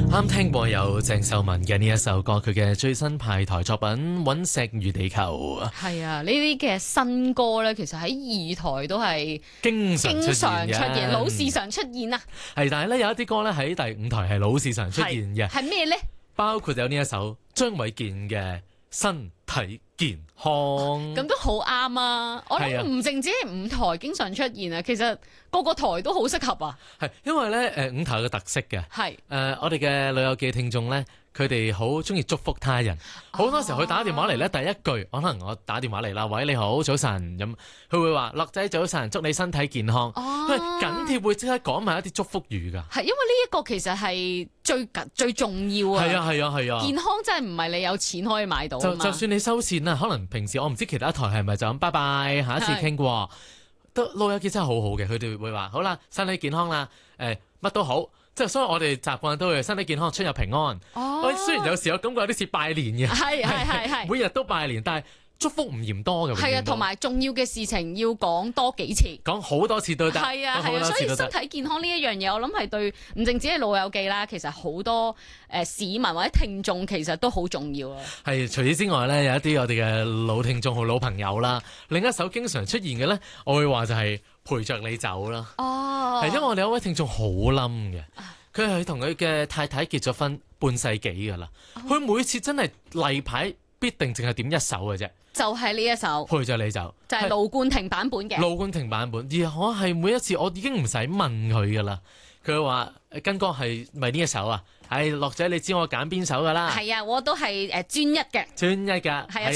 啱聽過有鄭秀文嘅呢一首歌，佢嘅最新派台作品《隕石與地球》。 係啊，呢啲嘅新歌咧，其實喺二台都係經常出現， 老是常出現啊。 係，但係咧有一啲歌咧喺第五台係老是常出現嘅。 係咩咧？ 包括有呢一首張衛健嘅《身體健康》。 咁都好啱啊！我諗唔淨止係五台經常出現啊，其實個個台都好適合啊。 係因為咧五台嘅特色嘅。係我哋嘅老友記聽眾咧，佢哋好中意祝福他人。好多時候佢打電話嚟咧，第一句可能我打電話嚟啦，喂，你好，早晨，咁佢會話樂仔早晨，祝你身體健康。佢緊貼會即刻講埋一啲祝福語㗎。係因為呢一個其實係最重要啊。係啊。健康真係唔係你有錢可以買到啊嘛。就算你收線啦，可能平時我唔知其他台係咪就咁拜拜，下一次傾過。都老友記真係好好嘅，佢哋會話好啦，身體健康啦，乜都好。即係所以我哋習慣都會身體健康，出入平安。雖然有時我感覺有啲似拜年嘅，係每日都拜年，但係祝福唔嫌多嘅。係啊， 同埋重要嘅事情要講多幾次， 講好多次都得。 係啊，所以身體健康呢一樣嘢，我諗係對唔淨止係老友記啦，其實好多市民或者聽眾其實都好重要啊。係， 除此之外咧，有一啲我哋嘅老聽眾好老朋友啦，另一首經常出現嘅咧，我會話就係陪着你走啦。係因為我哋有一位聽眾好冧嘅。佢係同佢嘅太太結咗婚半世紀㗎啦，佢每次真係例牌必定淨係點一首嘅啫， 就係呢一首陪着你走， 就係盧冠廷版本嘅。 盧冠廷版本，而我係每一次我已經唔使問佢㗎啦，佢話跟歌係咪呢一首啊？樂仔你知我揀邊首㗎啦？係啊，我都係專一嘅。 專一㗎。 係啊，